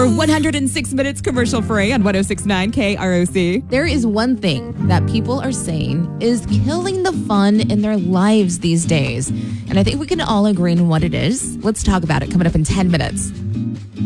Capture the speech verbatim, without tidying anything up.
We're one hundred six minutes commercial free on one oh six point nine K R O C. There is one thing that people are saying is killing the fun in their lives these days. And I think we can all agree on what it is. Let's talk about it coming up in ten minutes.